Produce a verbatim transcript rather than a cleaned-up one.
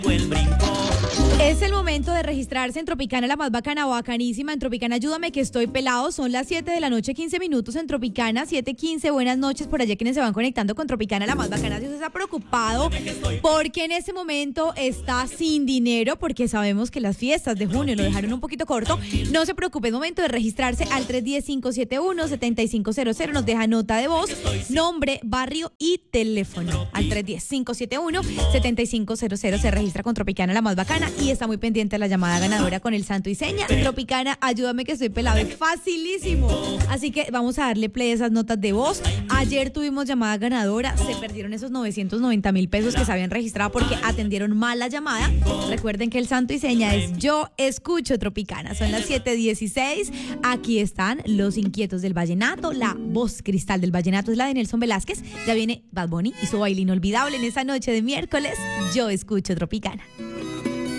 Es el momento de registrarse en Tropicana, la más bacana, bacanísima. En Tropicana, ayúdame que estoy pelado. Son las siete de la noche, quince minutos en Tropicana, siete quince. Buenas noches por allá quienes se van conectando con Tropicana, la más bacana. Si usted está preocupado porque en ese momento está sin dinero, porque sabemos que las fiestas de junio lo dejaron un poquito corto, no se preocupe, es momento de registrarse al tres uno cero, cinco siete uno, siete cinco cero cero. Nos deja nota de voz, nombre, barrio y teléfono. Al tres uno cero, cinco siete uno, siete cinco cero cero se registra con Tropicana, la más bacana, y está muy pendiente de la llamada ganadora con el santo y seña. Tropicana, ayúdame que estoy pelado, es facilísimo. Así que vamos a darle play a esas notas de voz. Ayer tuvimos llamada ganadora, se perdieron esos novecientos noventa mil pesos que se habían registrado porque atendieron mal la llamada. Recuerden que el santo y seña es Yo Escucho Tropicana. Son las siete dieciséis. Aquí están los inquietos del vallenato. La voz cristal del vallenato es la de Nelson Velázquez. Ya viene Bad Bunny y su baile inolvidable en esa noche de miércoles. Yo Escucho Tropicana.